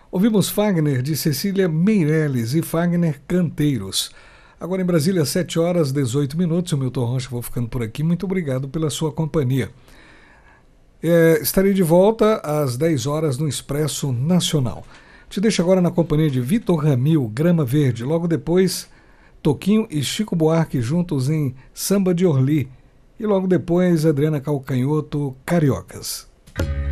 Ouvimos Fagner de Cecília Meirelles e Fagner Canteiros. Agora em Brasília, 7 horas 18 minutos. O Milton Rocha, vou ficando por aqui. Muito obrigado pela sua companhia. Estarei de volta às 10 horas no Expresso Nacional. Te deixo agora na companhia de Vitor Ramil, Grama Verde. Logo depois, Toquinho e Chico Buarque juntos em Samba de Orly. E logo depois, Adriana Calcanhoto, Cariocas.